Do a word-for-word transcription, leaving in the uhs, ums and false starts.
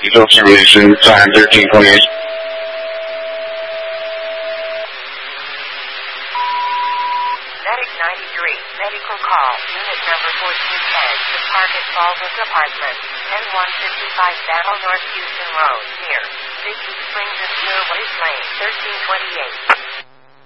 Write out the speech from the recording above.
Detail termination time thirteen twenty-eight. Medic ninety-three, medical call, unit number fourteen ten, to Target Baldwin Apartment, ten one fifty-five Battle North Houston Road, near Vicky Springs and Clear Waste Lane, thirteen twenty-eight.